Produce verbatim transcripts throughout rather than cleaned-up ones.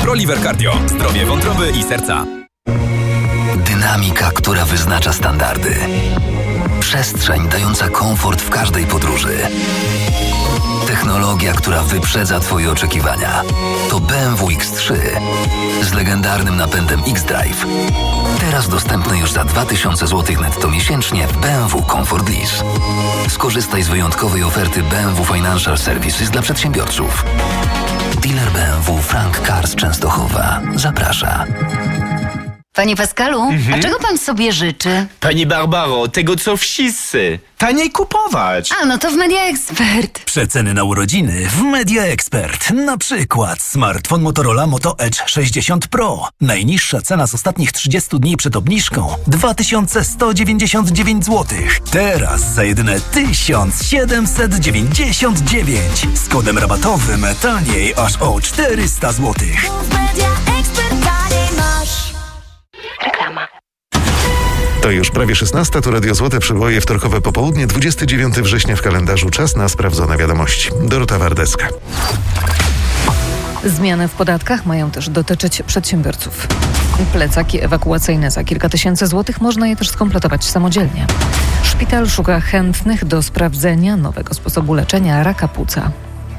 ProLiver Cardio. Zdrowie wątroby i serca. Dynamika, która wyznacza standardy. Przestrzeń dająca komfort w każdej podróży. Technologia, która wyprzedza Twoje oczekiwania. To B M W X trzy z legendarnym napędem X-Drive. Teraz dostępny już za dwa tysiące złotych netto miesięcznie w B M W Comfort Lease. Skorzystaj z wyjątkowej oferty B M W Financial Services dla przedsiębiorców. Dealer B M W Frank Cars Częstochowa zaprasza. Panie Pascalu, mhm. a czego pan sobie życzy? Pani Barbaro, tego co wszyscy. Taniej kupować. A, no to w Media Expert. Przeceny na urodziny w Media Expert. Na przykład smartfon Motorola Moto Edge sześćdziesiąt Pro. Najniższa cena z ostatnich trzydziestu dni przed obniżką dwa tysiące sto dziewięćdziesiąt dziewięć złotych. Teraz za jedyne tysiąc siedemset dziewięćdziesiąt dziewięć. Z kodem rabatowym taniej aż o czterysta złotych. W Media Expert taniej masz. Reklama. To już prawie szesnasta, tu Radio Złote Przeboje, wtorkowe popołudnie, dwudziestego dziewiątego września w kalendarzu. Czas na sprawdzone wiadomości. Dorota Wardecka. Zmiany w podatkach mają też dotyczyć przedsiębiorców. Plecaki ewakuacyjne za kilka tysięcy złotych można je też skompletować samodzielnie. Szpital szuka chętnych do sprawdzenia nowego sposobu leczenia raka płuca.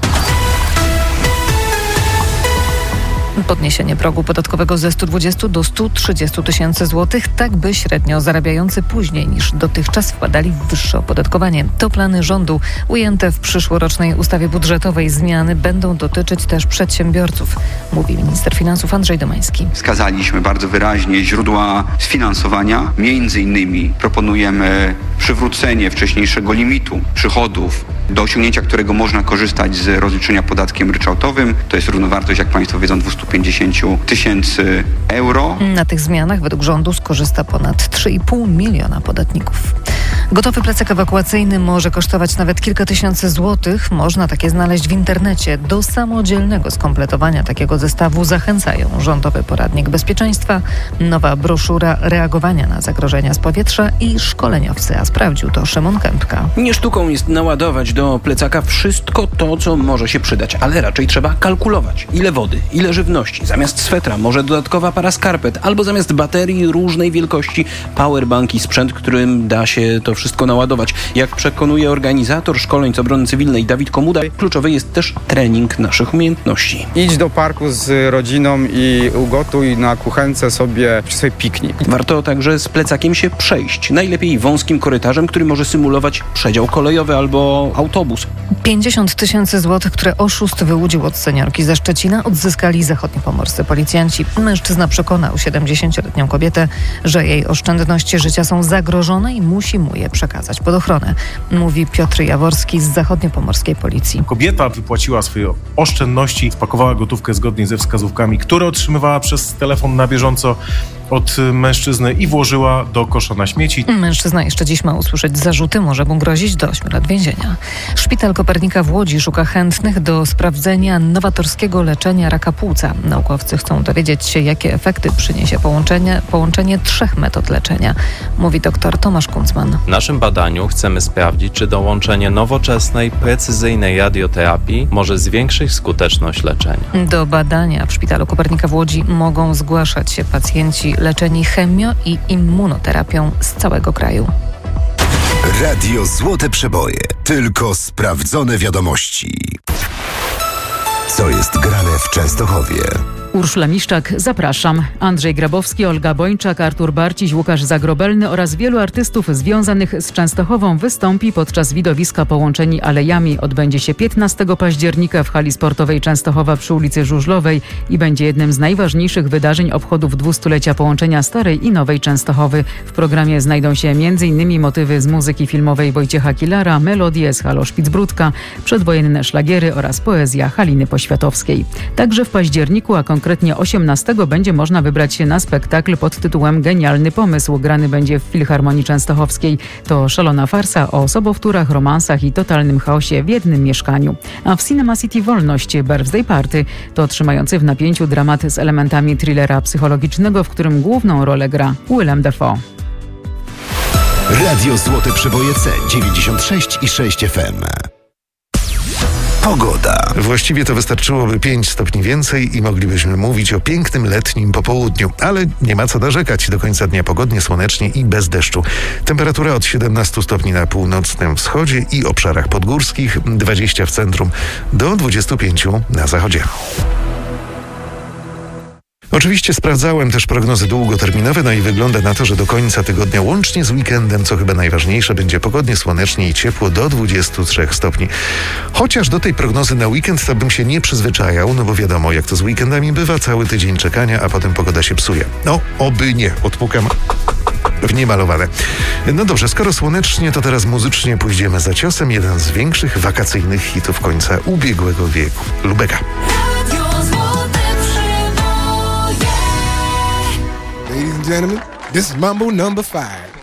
Podniesienie progu podatkowego ze stu dwudziestu do stu trzydziestu tysięcy złotych, tak by średnio zarabiający później niż dotychczas wpadali w wyższe opodatkowanie. To plany rządu ujęte w przyszłorocznej ustawie budżetowej. Zmiany będą dotyczyć też przedsiębiorców, mówi minister finansów Andrzej Domański. Wskazaliśmy bardzo wyraźnie źródła sfinansowania. Między innymi proponujemy przywrócenie wcześniejszego limitu przychodów, do osiągnięcia którego można korzystać z rozliczenia podatkiem ryczałtowym. To jest równowartość, jak Państwo wiedzą, dwieście pięćdziesiąt tysięcy euro. Na tych zmianach według rządu skorzysta ponad trzy i pół miliona podatników. Gotowy plecak ewakuacyjny może kosztować nawet kilka tysięcy złotych. Można takie znaleźć w internecie. Do samodzielnego skompletowania takiego zestawu zachęcają Rządowy Poradnik Bezpieczeństwa, nowa broszura reagowania na zagrożenia z powietrza i szkoleniowcy. A sprawdził to Szymon Kępka. Nie sztuką jest naładować do plecaka wszystko to, co może się przydać, ale raczej trzeba kalkulować. Ile wody, ile żywności. Zamiast swetra może dodatkowa para skarpet, albo zamiast baterii różnej wielkości powerbank i sprzęt, którym da się to wszystko naładować. Jak przekonuje organizator szkoleń z obrony cywilnej Dawid Komuda, kluczowy jest też trening naszych umiejętności. Idź do parku z rodziną i ugotuj na kuchence sobie swój piknik. Warto także z plecakiem się przejść. Najlepiej wąskim korytarzem, który może symulować przedział kolejowy albo autobus. pięćdziesiąt tysięcy złotych, które oszust wyłudził od seniorki ze Szczecina, odzyskali zachodniopomorscy policjanci. Mężczyzna przekonał siedemdziesięcioletnią kobietę, że jej oszczędności życia są zagrożone i musi mu je przekazać pod ochronę, mówi Piotr Jaworski z zachodniopomorskiej policji. Kobieta wypłaciła swoje oszczędności, spakowała gotówkę zgodnie ze wskazówkami, które otrzymywała przez telefon na bieżąco od mężczyzny i włożyła do kosza na śmieci. Mężczyzna jeszcze dziś ma usłyszeć zarzuty, może mu grozić do ośmiu lat więzienia. Szpital Kopernika w Łodzi szuka chętnych do sprawdzenia nowatorskiego leczenia raka płuca. Naukowcy chcą dowiedzieć się, jakie efekty przyniesie połączenie, połączenie trzech metod leczenia, mówi dr Tomasz Kuncman. W naszym badaniu chcemy sprawdzić, czy dołączenie nowoczesnej, precyzyjnej radioterapii może zwiększyć skuteczność leczenia. Do badania w Szpitalu Kopernika w Łodzi mogą zgłaszać się pacjenci leczeni chemio- i immunoterapią z całego kraju. Radio Złote Przeboje. Tylko sprawdzone wiadomości. Co jest grane w Częstochowie? Urszula Miszczak, zapraszam. Andrzej Grabowski, Olga Bończak, Artur Barciś, Łukasz Zagrobelny oraz wielu artystów związanych z Częstochową wystąpi podczas widowiska Połączeni Alejami. Odbędzie się piętnastego października w hali sportowej Częstochowa przy ulicy Żużlowej i będzie jednym z najważniejszych wydarzeń obchodów dwustulecia połączenia Starej i Nowej Częstochowy. W programie znajdą się m.in. motywy z muzyki filmowej Wojciecha Kilara, melodie z Halo Szpicbródka, przedwojenne szlagiery oraz poezja Haliny Poświatowskiej. Także w październiku, a konkretnie osiemnastego będzie można wybrać się na spektakl pod tytułem Genialny pomysł. Grany będzie w Filharmonii Częstochowskiej. To szalona farsa o sobowtórach, romansach i totalnym chaosie w jednym mieszkaniu. A w Cinema City Wolność Birthday Party to trzymający w napięciu dramat z elementami thrillera psychologicznego, w którym główną rolę gra Willem Dafoe. Radio Złote Przeboje C dziewięćdziesiąt sześć i sześć F M. Pogoda. Właściwie to wystarczyłoby pięć stopni więcej i moglibyśmy mówić o pięknym letnim popołudniu, ale nie ma co narzekać. Do końca dnia pogodnie, słonecznie i bez deszczu. Temperatura od siedemnastu stopni na północnym wschodzie i obszarach podgórskich, dwadzieścia w centrum, do dwudziestu pięciu na zachodzie. Oczywiście sprawdzałem też prognozy długoterminowe, no i wygląda na to, że do końca tygodnia, łącznie z weekendem, co chyba najważniejsze, będzie pogodnie, słonecznie i ciepło do dwudziestu trzech stopni. Chociaż do tej prognozy na weekend to bym się nie przyzwyczajał, no bo wiadomo, jak to z weekendami bywa, cały tydzień czekania, a potem pogoda się psuje. No, oby nie, odpukam w niemalowane. No dobrze, skoro słonecznie, to teraz muzycznie pójdziemy za ciosem. Jeden z większych wakacyjnych hitów końca ubiegłego wieku. Lubega. Ladies and gentlemen, this is Mambo number five.